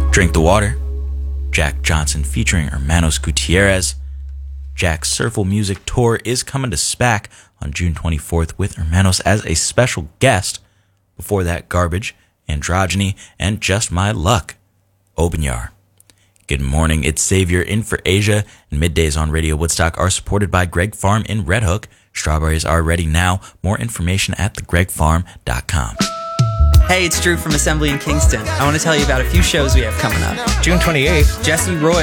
Drink the Water, Jack Johnson featuring Hermanos Gutierrez. Jack's Surful Music Tour is coming to SPAC on June 24th with Hermanos as a special guest. Before that, Garbage, Androgyny, and Just My Luck. Openyar. Good morning, it's Xavier in for Asia, and middays on Radio Woodstock are supported by Greg Farm in Red Hook. Strawberries are ready now. More information at thegregfarm.com. Hey, it's Drew from Assembly in Kingston. I want to tell you about a few shows we have coming up. June 28th, Jesse Roy